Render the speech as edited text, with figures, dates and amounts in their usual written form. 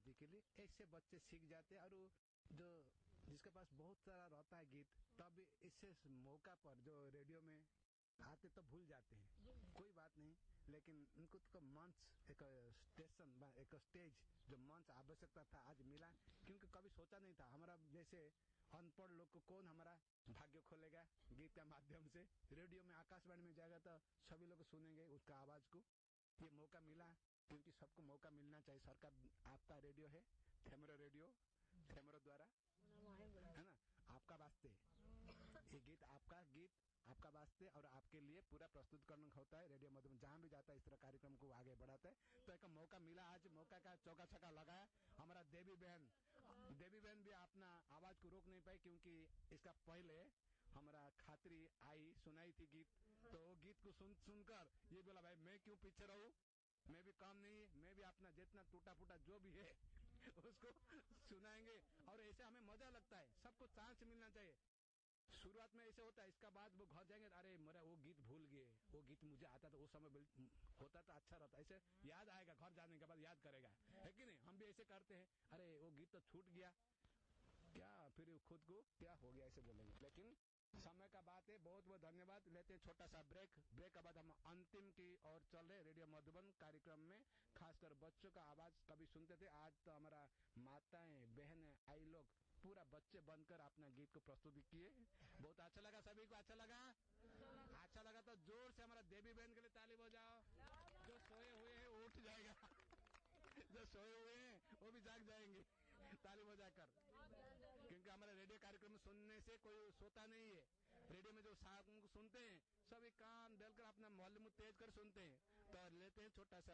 शादी के लिए, ऐसे बच्चे सीख जाते हैं। और जो जिसके पास बहुत सारा रहता है गीत, तब इससे मौका पर जो रेडियो में आते तो भूल जाते हैं, कोई बात नहीं, लेकिन उनको तो मंच, एक स्टेशन, एक स्टेज, जो मंच आवश्यकता था आज मिला, क्योंकि कभी सोचा नहीं था। हमारा जैसे अनपढ़ लोग को कौन हमारा भाग्य खोलेगा गीत के माध्यम से। रेडियो में, आकाशवाणी में जाएगा तो सभी लोग सुनेंगे उसका आवाज को। ये मौका मिला, क्योंकि सबको मौका मिलना चाहिए। सरकार, आपका रेडियो है, थेमरो रेडियो, थेमरो द्वारा, है ना, आपका वास्ते ये गीत, आपका वास्ते और आपके लिए पूरा प्रस्तुत करना होता है। रेडियो मधुबन जहाँ भी जाता है इस तरह कार्यक्रम को आगे बढ़ाता है। तो एक मौका मिला, आज मौका का चौका छक्का लगाया हमारा देवी बहन भी अपना आवाज को रोक नहीं पाई, क्योंकि इसका पहले हमारा खातरी आई, सुनाई थी गीत, तो वो गीत को सुनकर ये बोला, भाई मैं क्यों पीछे रहूं, मैं भी काम नहीं है, मैं भी अपना जितना टूटा फूटा जो भी है उसको सुनाएंगे। और ऐसे हमें मजा लगता है, सबको चांस मिलना चाहिए। शुरुआत में ऐसे होता है, इसका बाद वो घर जाएंगे, अरे मेरा वो गीत भूल गए, वो गीत मुझे आता था, वो समय होता था, अच्छा रहता, ऐसे याद आएगा, घर जाने के बाद याद करेगा, है कि नहीं। हम भी ऐसे करते हैं, अरे वो गीत तो छूट गया, क्या फिर खुद को क्या हो गया ऐसे बोलेंगे। लेकिन समय का बात है। बहुत बहुत धन्यवाद। लेते हैं छोटा सा ब्रेक के बाद हम अंतिम की ओर चल रहे। रेडियो मधुबन कार्यक्रम में खासकर बच्चों का आवाज कभी सुनते थे, आज तो हमारा माताएं बहनें आई लोग पूरा बच्चे बनकर अपना गीत को प्रस्तुत किए। बहुत अच्छा लगा, सभी को अच्छा लगा तो जोर से हमारा देवी बहन के लिए ताली बजाओ। जो सोए हुए हैं वो उठ जाएगा, जो सोए हुए हैं वो भी जाग जाएंगे ताली बजाकर, क्योंकि हमारे रेडियो कार्यक्रम सुनने से कोई सोता नहीं है। रेडियो में जो सॉन्ग सुनते हैं सभी कान डालकर अपना वॉल्यूम तेज कर सुनते हैं। तो लेते हैं छोटा सा